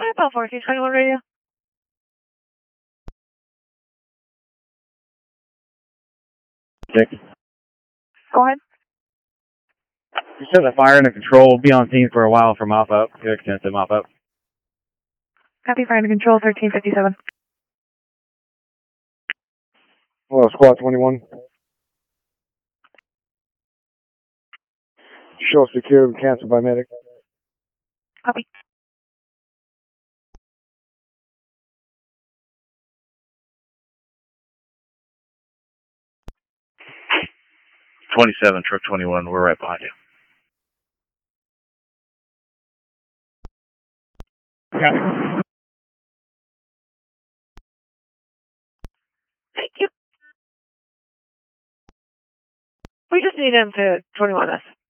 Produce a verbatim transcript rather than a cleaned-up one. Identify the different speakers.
Speaker 1: Bell fourteen twenty-one radio.
Speaker 2: Six.
Speaker 1: Go ahead.
Speaker 2: You said the fire under control will be on scene for a while from mop up. Good extensive mop up.
Speaker 1: Copy, fire under control, thirteen fifty-seven.
Speaker 3: Hello, squad twenty-one. Show secured, canceled by medic.
Speaker 1: Copy.
Speaker 4: twenty-seven, truck twenty-one, we're right behind you.
Speaker 2: Yeah.
Speaker 1: Thank you. We just need him to twenty-one us.